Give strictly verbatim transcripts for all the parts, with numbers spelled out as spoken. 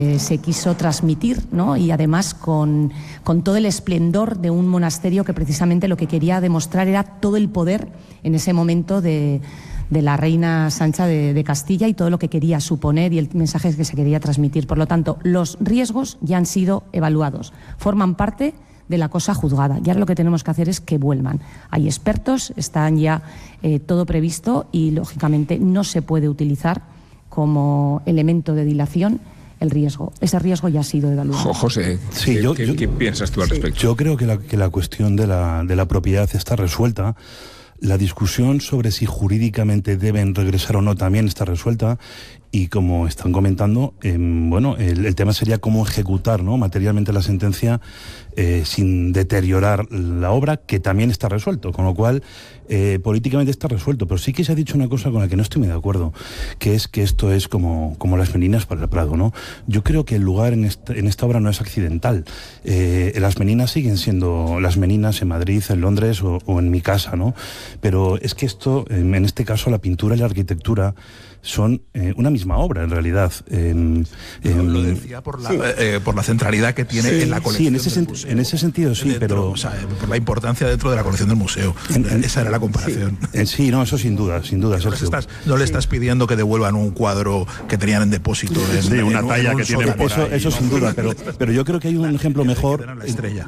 Eh, se quiso transmitir, ¿no? Y además con, con todo el esplendor de un monasterio que precisamente lo que quería demostrar era todo el poder en ese momento de, de la reina Sancha de, de Castilla y todo lo que quería suponer y el mensaje que se quería transmitir. Por lo tanto, los riesgos ya han sido evaluados, forman parte de la cosa juzgada y ahora lo que tenemos que hacer es que vuelvan. Hay expertos, están ya eh, todo previsto y lógicamente no se puede utilizar como elemento de dilación el riesgo. Ese riesgo ya ha sido evaluado. José, sí, ¿qué, yo, qué, yo, ¿qué piensas tú al sí, respecto? Yo creo que la, que la cuestión de la, de la propiedad está resuelta. La discusión sobre si jurídicamente deben regresar o no también está resuelta. Y como están comentando, eh, bueno, el, el tema sería cómo ejecutar, ¿no?, materialmente la sentencia eh, sin deteriorar la obra, que también está resuelto, con lo cual eh, políticamente está resuelto. Pero sí que se ha dicho una cosa con la que no estoy muy de acuerdo, que es que esto es como, como las Meninas para el Prado, ¿no? Yo creo que el lugar en esta, en esta obra no es accidental. Eh, las Meninas siguen siendo las Meninas en Madrid, en Londres o, o en mi casa, ¿no? Pero es que esto, en, en este caso, la pintura y la arquitectura son eh, una misma obra, en realidad. Eh, eh, lo, lo decía por la, sí. eh, por la centralidad que tiene sí, en la colección. Sí, en ese, del museo. En ese sentido, sí, dentro, pero... O sea, por la importancia dentro de la colección del museo. En, en, Esa era la comparación. Sí, eh, sí, no, eso sin duda, sin duda, no, Sergio. estás, no le estás pidiendo que devuelvan un cuadro que tenían en depósito. En, sí, una en, talla en que tiene por eso, ahí, eso ¿no? sin duda, pero, pero yo creo que hay un ejemplo mejor. La estrella.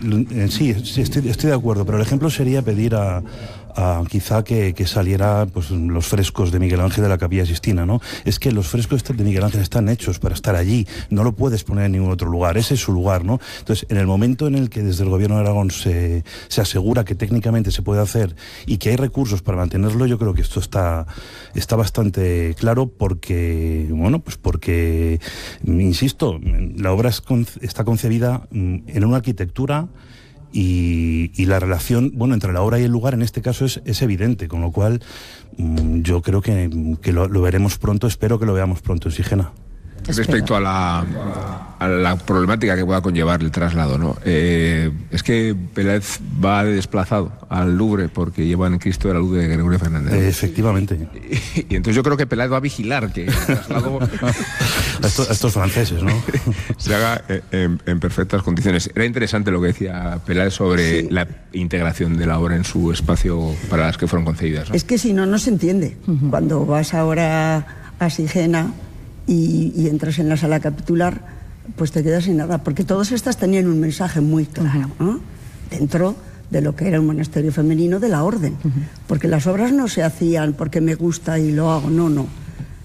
Sí, sí estoy, estoy de acuerdo, pero el ejemplo sería pedir a... a quizá que, que saliera pues los frescos de Miguel Ángel de la Capilla Sixtina, ¿no? Es que los frescos de Miguel Ángel están hechos para estar allí, no lo puedes poner en ningún otro lugar, ese es su lugar, ¿no? Entonces, en el momento en el que desde el Gobierno de Aragón se, se asegura que técnicamente se puede hacer y que hay recursos para mantenerlo, yo creo que esto está, está bastante claro porque, bueno, pues porque, insisto, la obra es, está concebida en una arquitectura Y, y la relación, bueno, entre la obra y el lugar en este caso es, es evidente, con lo cual mmm, yo creo que, que lo, lo veremos pronto, espero que lo veamos pronto en Sigena. Respecto a la, a la problemática que pueda conllevar el traslado, ¿no? Eh, es que Peláez va de desplazado al Louvre porque llevan Cristo de la Luz de Gregorio Fernández. Eh, efectivamente. Y, y entonces yo creo que Peláez va a vigilar que el traslado a, estos, a estos franceses, ¿no? se haga en, en perfectas condiciones. Era interesante lo que decía Peláez sobre sí. la integración de la obra en su espacio para las que fueron concebidas, ¿no? Es que si no, no se entiende. Uh-huh. Cuando vas ahora a Sigena Y, y entras en la sala capitular, pues te quedas sin nada, porque todas estas tenían un mensaje muy claro, ¿no? Dentro de lo que era un monasterio femenino de la orden, uh-huh. porque las obras no se hacían porque me gusta y lo hago, no, no,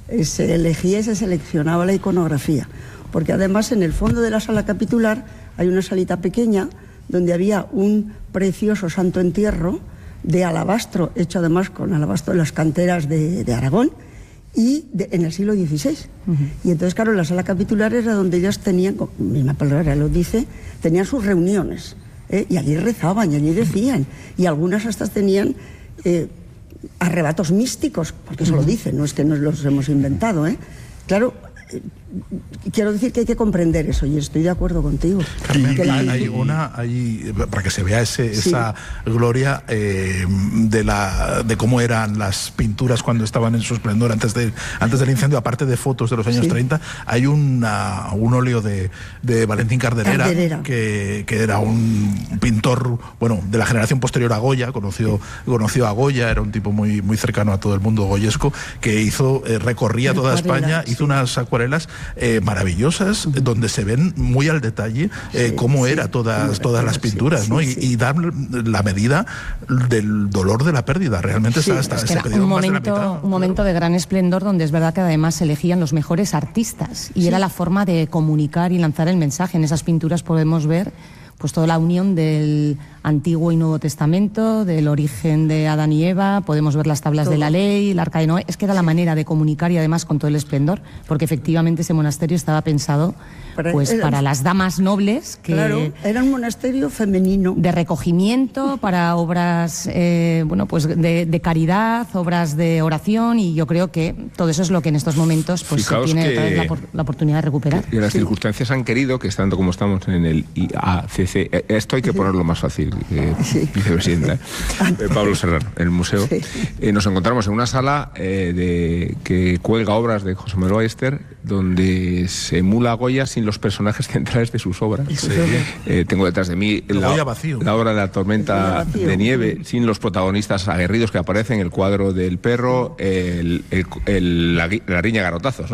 se elegía y se seleccionaba la iconografía, porque además en el fondo de la sala capitular hay una salita pequeña donde había un precioso santo entierro de alabastro, hecho además con alabastro de las canteras de, de Aragón, y de, en el siglo dieciséis. Uh-huh. Y entonces, claro, la sala capitular era donde ellos tenían, misma palabra lo dice, tenían sus reuniones, ¿eh? Y allí rezaban, y allí decían, y algunas hasta tenían eh, arrebatos místicos, porque eso uh-huh. lo dicen, no es que nos los hemos inventado, ¿eh? Claro, eh, quiero decir que hay que comprender eso, y estoy de acuerdo contigo. Carmen, que hay, hay una, hay, para que se vea ese, sí. esa gloria eh, de la de cómo eran las pinturas cuando estaban en su esplendor antes de antes del incendio, aparte de fotos de los años sí. treinta, hay una, un óleo de, de Valentín Carderera, Carderera. Que, que era un pintor, bueno, de la generación posterior a Goya, conoció, conoció a Goya, era un tipo muy, muy cercano a todo el mundo goyesco, que hizo, eh, recorría toda España, sí. hizo unas acuarelas eh, maravillosas, uh-huh. donde se ven muy al detalle eh, sí, cómo sí, era todas, todas las pinturas, sí, ¿no? Sí, y, sí. y dar la medida del dolor de la pérdida. Realmente sí, está, está, se un, momento, un momento de gran esplendor donde es verdad que además se elegían los mejores artistas y sí. era la forma de comunicar y lanzar el mensaje. En esas pinturas podemos ver pues toda la unión del Antiguo y Nuevo Testamento, del origen de Adán y Eva, podemos ver las tablas todo. De la ley, el Arca de Noé. Es que era la manera de comunicar y además con todo el esplendor, porque efectivamente ese monasterio estaba pensado pues era, para las damas nobles. Que, claro, era un monasterio femenino. De recogimiento, para obras eh, bueno, pues de, de caridad, obras de oración, y yo creo que todo eso es lo que en estos momentos pues, se tiene otra vez la, la oportunidad de recuperar. Y las sí. circunstancias han querido que, estando como estamos en el I A C C, esto hay que ponerlo más fácil. que, que sí. vicepresidenta, ¿eh? eh, Pablo Serrano, en el museo. Sí. Eh, nos encontramos en una sala eh, de, que cuelga obras de José Manuel Ballester, donde se emula a Goya sin los personajes centrales de sus obras. Sí. Eh, tengo detrás de mí la, la obra de la tormenta de nieve, sin los protagonistas aguerridos que aparecen, el cuadro del perro, el, el, el, la, la riña garrotazos, ¿no?